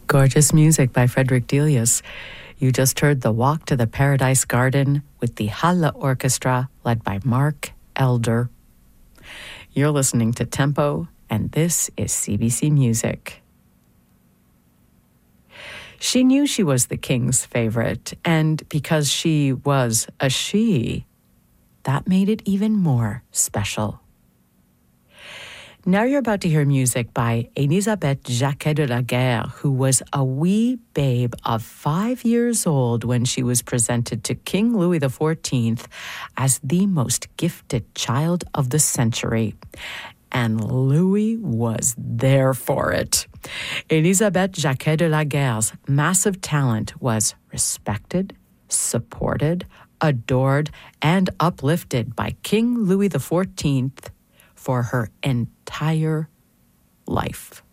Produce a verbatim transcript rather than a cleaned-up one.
Gorgeous music by Frederick Delius. You just heard The Walk to the Paradise Garden with the Halle Orchestra led by Mark Elder. You're listening to Tempo, and this is C B C Music. She knew she was the king's favorite, and because she was a she, that made it even more special. Now you're about to hear music by Elisabeth Jacquet de la Guerre, who was a wee babe of five years old when she was presented to King Louis the fourteenth as the most gifted child of the century. And Louis was there for it. Elisabeth Jacquet de la Guerre's massive talent was respected, supported, adored, and uplifted by King Louis the fourteenth for her entire life.